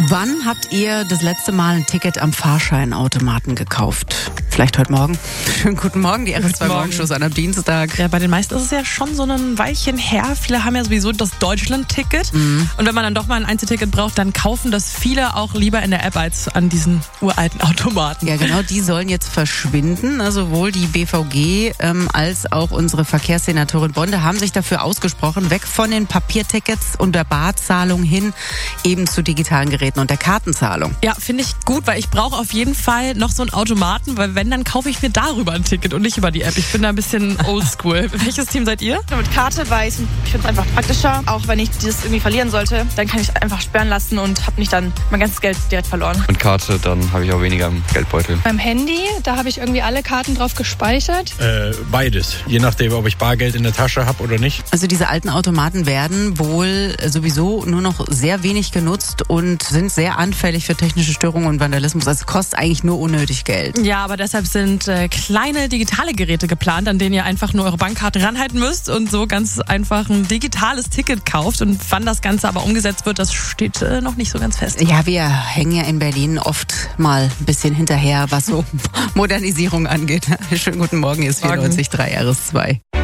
Wann habt ihr das letzte Mal ein Ticket am Fahrscheinautomaten gekauft? Vielleicht heute Morgen? Schönen guten Morgen, die RS2 Morgenshow an einem Dienstag. Ja, bei den meisten ist es ja schon so ein Weilchen her. Viele haben ja sowieso das Deutschland-Ticket. Und wenn man dann doch mal ein Einzelticket braucht, dann kaufen das viele auch lieber in der App als an diesen uralten Automaten. Ja, genau, die sollen jetzt verschwinden. Also sowohl die BVG als auch unsere Verkehrssenatorin Bonde haben sich dafür ausgesprochen, weg von den Papiertickets und der Barzahlung hin eben zu digitalen Geräten und der Kartenzahlung. Ja, finde ich gut, weil ich brauche auf jeden Fall noch so einen Automaten, weil wenn, dann kaufe ich mir darüber ein Ticket und nicht über die App. Ich bin da ein bisschen oldschool. Welches Team seid ihr? Mit Karte, weil ich finde es einfach praktischer. Auch wenn ich dieses irgendwie verlieren sollte, dann kann ich einfach sperren lassen und habe nicht dann mein ganzes Geld direkt verloren. Mit Karte, dann habe ich auch weniger im Geldbeutel. Beim Handy, da habe ich irgendwie alle Karten drauf gespeichert. Beides. Je nachdem, ob ich Bargeld in der Tasche habe oder nicht. Also diese alten Automaten werden wohl sowieso nur noch sehr wenig genutzt und sind sehr anfällig für technische Störungen und Vandalismus. Also es kostet eigentlich nur unnötig Geld. Ja, aber deshalb sind kleine digitale Geräte geplant, an denen ihr einfach nur eure Bankkarte ranhalten müsst und so ganz einfach ein digitales Ticket kauft. Und wann das Ganze aber umgesetzt wird, das steht noch nicht so ganz fest. Ja, wir hängen ja in Berlin oft mal ein bisschen hinterher, was so Modernisierung angeht. Schönen guten Morgen, hier ist 94.3 RS2.